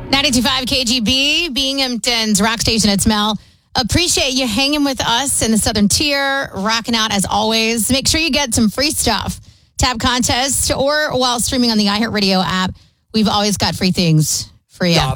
92.5 KGB, Binghamton's rock station. It's Mel. Appreciate you hanging with us in the Southern Tier, rocking out as always. Make sure you get some free stuff. Tab contest or while streaming on the iHeartRadio app. We've always got free things for you.